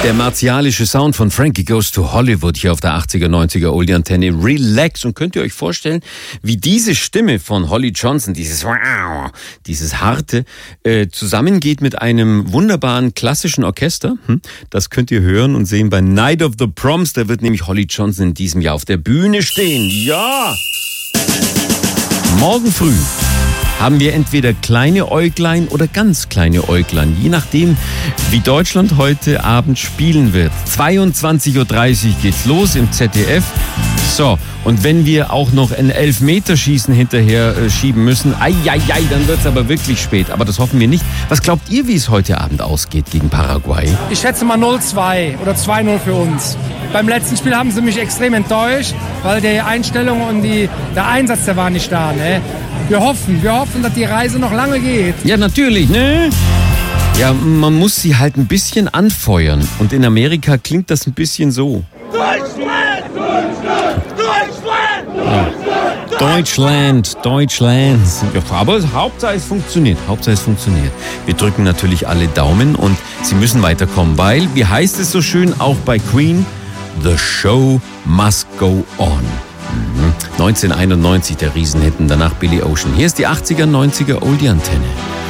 Der martialische Sound von Frankie Goes to Hollywood hier auf der 80er, 90er Oldie-Antenne. Relax. Und könnt ihr euch vorstellen, wie diese Stimme von Holly Johnson, dieses Harte, zusammengeht mit einem wunderbaren klassischen Orchester? Das könnt ihr hören und sehen bei Night of the Proms. Da wird nämlich Holly Johnson in diesem Jahr auf der Bühne stehen. Ja! Morgen früh haben wir entweder kleine Äuglein oder ganz kleine Äuglein, je nachdem, wie Deutschland heute Abend spielen wird. 22.30 Uhr geht's los im ZDF. So, und wenn wir auch noch ein Elfmeterschießen hinterher schieben müssen, dann wird's aber wirklich spät. Aber das hoffen wir nicht. Was glaubt ihr, wie es heute Abend ausgeht gegen Paraguay? Ich schätze mal 0-2 oder 2-0 für uns. Beim letzten Spiel haben sie mich extrem enttäuscht, weil die Einstellung und der Einsatz, der war nicht da, ne? Wir hoffen, dass die Reise noch lange geht. Ja, natürlich, ne? Ja, man muss sie halt ein bisschen anfeuern. Und in Amerika klingt das ein bisschen so. Deutschland! Deutschland! Deutschland! Deutschland! Ja, aber Hauptsache es funktioniert. Wir drücken natürlich alle Daumen und sie müssen weiterkommen, weil, wie heißt es so schön, auch bei Queen, the show must go on. 1991 der Riesenhit, danach Billy Ocean. Hier ist die 80er, 90er Oldie-Antenne.